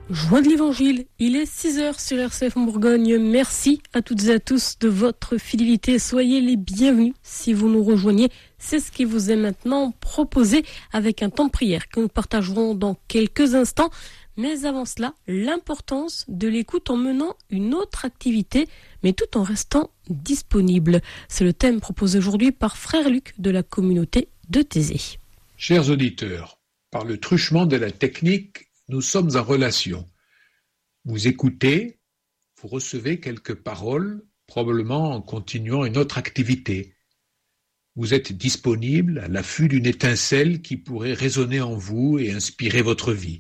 Joie de l'Évangile, il est 6h sur RCF en Bourgogne. Merci à toutes et à tous de votre fidélité. Soyez les bienvenus si vous nous rejoignez. C'est ce qui vous est maintenant proposé avec un temps de prière que nous partagerons dans quelques instants. Mais avant cela, l'importance de l'écoute en menant une autre activité, mais tout en restant disponible. C'est le thème proposé aujourd'hui par Frère Luc de la communauté de Thésée. Chers auditeurs, par le truchement de la technique, nous sommes en relation. Vous écoutez, vous recevez quelques paroles, probablement en continuant une autre activité. Vous êtes disponible à l'affût d'une étincelle qui pourrait résonner en vous et inspirer votre vie.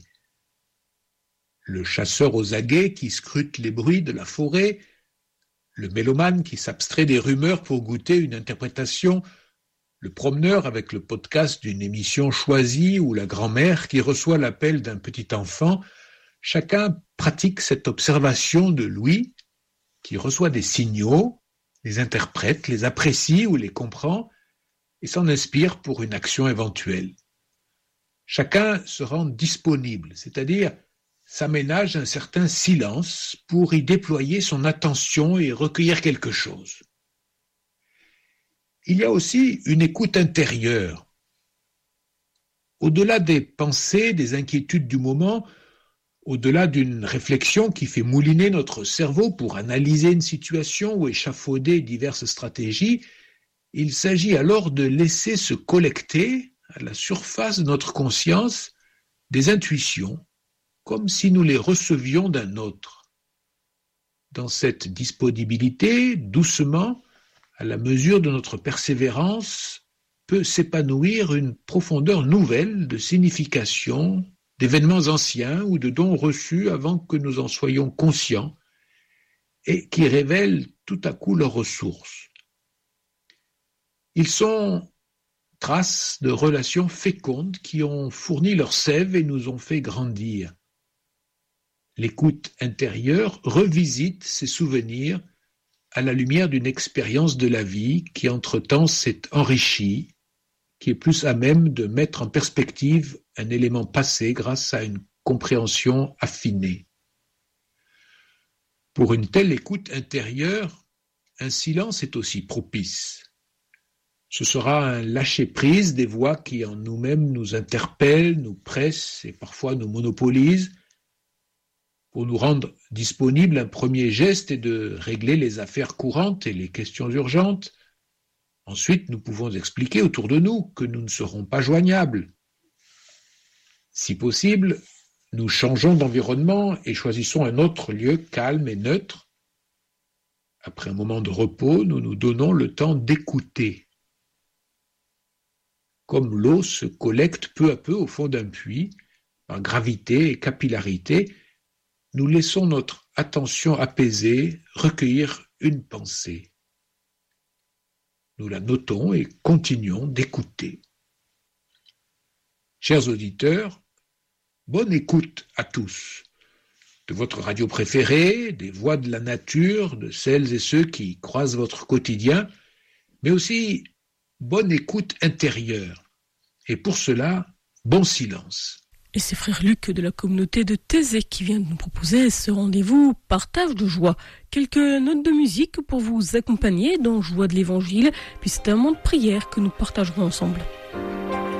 Le chasseur aux aguets qui scrute les bruits de la forêt, le mélomane qui s'abstrait des rumeurs pour goûter une interprétation, le promeneur avec le podcast d'une émission choisie ou la grand-mère qui reçoit l'appel d'un petit enfant, chacun pratique cette observation de Louis qui reçoit des signaux, les interprète, les apprécie ou les comprend et s'en inspire pour une action éventuelle. Chacun se rend disponible, c'est-à-dire s'aménage un certain silence pour y déployer son attention et recueillir quelque chose. Il y a aussi une écoute intérieure. Au-delà des pensées, des inquiétudes du moment, au-delà d'une réflexion qui fait mouliner notre cerveau pour analyser une situation ou échafauder diverses stratégies, il s'agit alors de laisser se collecter à la surface de notre conscience des intuitions, comme si nous les recevions d'un autre. Dans cette disponibilité, doucement, à la mesure de notre persévérance, peut s'épanouir une profondeur nouvelle de signification, d'événements anciens ou de dons reçus avant que nous en soyons conscients et qui révèlent tout à coup leurs ressources. Ils sont traces de relations fécondes qui ont fourni leur sève et nous ont fait grandir. L'écoute intérieure revisite ces souvenirs à la lumière d'une expérience de la vie qui entre-temps s'est enrichie, qui est plus à même de mettre en perspective un élément passé grâce à une compréhension affinée. Pour une telle écoute intérieure, un silence est aussi propice. Ce sera un lâcher-prise des voix qui en nous-mêmes nous interpellent, nous pressent et parfois nous monopolisent. Pour nous rendre disponibles, un premier geste est de régler les affaires courantes et les questions urgentes. Ensuite, nous pouvons expliquer autour de nous que nous ne serons pas joignables. Si possible, nous changeons d'environnement et choisissons un autre lieu calme et neutre. Après un moment de repos, nous nous donnons le temps d'écouter. Comme l'eau se collecte peu à peu au fond d'un puits, par gravité et capillarité, nous laissons notre attention apaisée recueillir une pensée. Nous la notons et continuons d'écouter. Chers auditeurs, bonne écoute à tous. De votre radio préférée, des voix de la nature, de celles et ceux qui croisent votre quotidien, mais aussi bonne écoute intérieure. Et pour cela, bon silence. Et c'est Frère Luc de la communauté de Thésée qui vient de nous proposer ce rendez-vous partage de joie. Quelques notes de musique pour vous accompagner dans Joie de l'Évangile, puis c'est un moment de prière que nous partagerons ensemble.